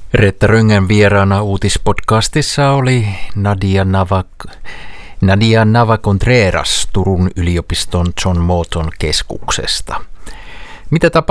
Reetta Röngän vieraana uutispodcastissa oli Nadia Navacontreras Turun yliopiston John Morton keskuksesta. Mitä